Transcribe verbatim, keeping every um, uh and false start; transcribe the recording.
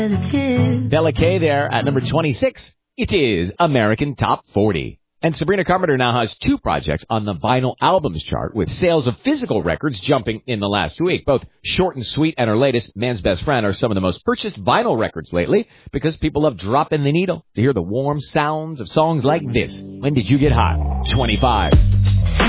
Bella K there at number twenty-six. It is American Top forty. And Sabrina Carpenter now has two projects on the vinyl albums chart, with sales of physical records jumping in the last week. Both Short and Sweet and her latest, Man's Best Friend, are some of the most purchased vinyl records lately because people love dropping the needle to hear the warm sounds of songs like this. When Did You Get Hot? twenty-five.